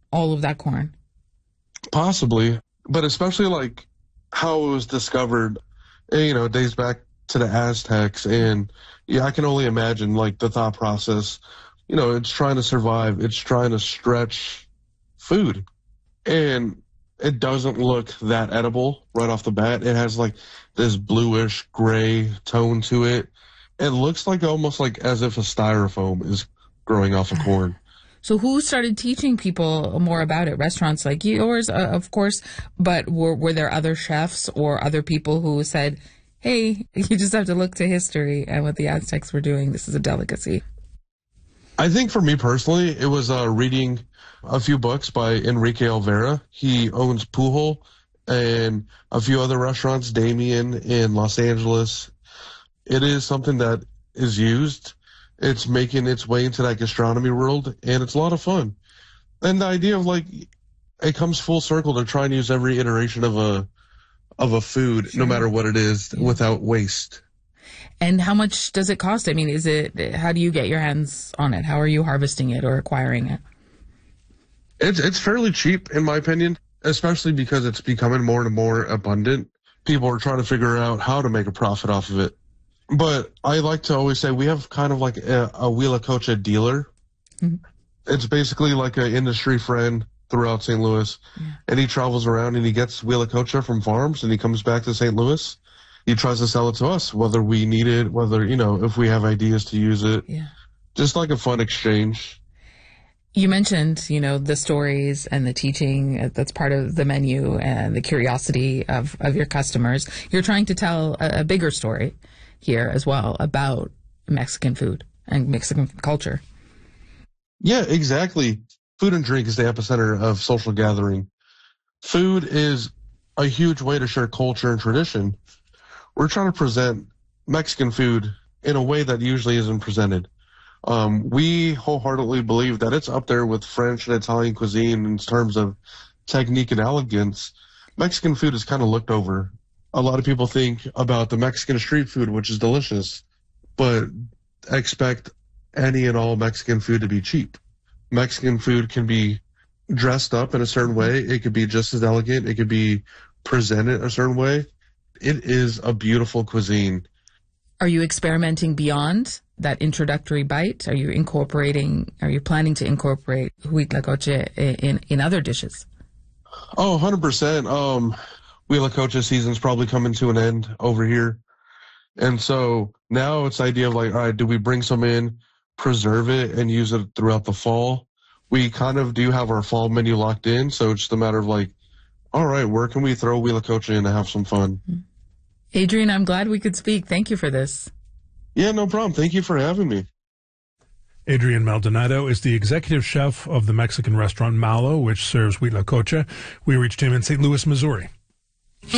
all of that corn? Possibly, but especially like how it was discovered, it dates back to the Aztecs. And yeah, I can only imagine like the thought process. It's trying to survive. It's trying to stretch food. And it doesn't look that edible right off the bat. It has like this bluish gray tone to it. It looks like almost like as if a styrofoam is growing off of corn. So who started teaching people more about it? Restaurants like yours, of course, but were there other chefs or other people who said, hey, you just have to look to history and what the Aztecs were doing. This is a delicacy. I think for me personally, it was reading a few books by Enrique Olvera. He owns Pujol and a few other restaurants, Damien in Los Angeles. It is something that is used. It's making its way into that gastronomy world, and it's a lot of fun. And the idea of like, it comes full circle to try and use every iteration of a food, no matter what it is, without waste. And how much does it cost? I mean, how do you get your hands on it? How are you harvesting it or acquiring it? It's fairly cheap, in my opinion, especially because it's becoming more and more abundant. People are trying to figure out how to make a profit off of it. But I like to always say we have kind of like a Huitlacoche dealer. Mm-hmm. It's basically like an industry friend throughout St. Louis. Yeah. And he travels around and he gets Huitlacoche from farms and he comes back to St. Louis. He tries to sell it to us, whether we need it, whether, if we have ideas to use it. Yeah. Just like a fun exchange. You mentioned, the stories and the teaching that's part of the menu and the curiosity of your customers. You're trying to tell a bigger story here as well about Mexican food and Mexican culture. Yeah, exactly. Food and drink is the epicenter of social gathering. Food is a huge way to share culture and tradition. We're trying to present Mexican food in a way that usually isn't presented. We wholeheartedly believe that it's up there with French and Italian cuisine in terms of technique and elegance. Mexican food is kind of looked over. A lot of people think about the Mexican street food, which is delicious, but expect any and all Mexican food to be cheap. Mexican food can be dressed up in a certain way. It could be just as elegant. It could be presented a certain way. It is a beautiful cuisine. Are you experimenting beyond that introductory bite? Are you planning to incorporate Huitlacoche in other dishes? Oh, 100%. Huitlacoche season's probably coming to an end over here. And so now it's the idea of like, all right, do we bring some in, preserve it, and use it throughout the fall? We kind of do have our fall menu locked in, so it's just a matter of like, all right, where can we throw Huitlacoche in to have some fun? Adrian, I'm glad we could speak. Thank you for this. Yeah, no problem. Thank you for having me. Adrian Maldonado is the executive chef of the Mexican restaurant Malo, which serves Huitlacoche. We reached him in St. Louis, Missouri.